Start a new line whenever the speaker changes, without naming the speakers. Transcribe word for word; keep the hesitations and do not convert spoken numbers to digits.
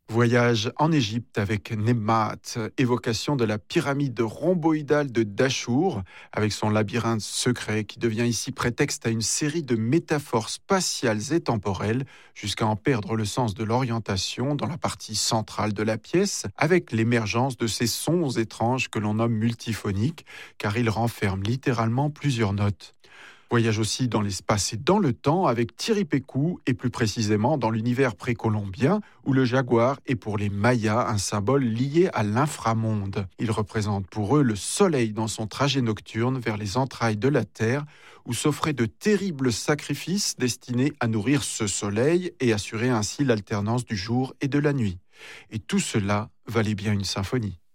Voyage en Égypte avec Nemat, évocation de la pyramide rhomboïdale de Dachour, avec son labyrinthe secret qui devient ici prétexte à une série de métaphores spatiales et temporelles, jusqu'à en perdre le sens de l'orientation dans la partie centrale de la pièce, avec l'émergence de ces sons étranges que l'on nomme multiphoniques, car ils renferment littéralement plusieurs notes. Voyage aussi dans l'espace et dans le temps avec Thierry Pécou et plus précisément dans l'univers précolombien où le jaguar est pour les Mayas un symbole lié à l'inframonde. Il représente pour eux le soleil dans son trajet nocturne vers les entrailles de la terre où s'offraient de terribles sacrifices destinés à nourrir ce soleil et assurer ainsi l'alternance du jour et de la nuit. Et tout cela valait bien une symphonie.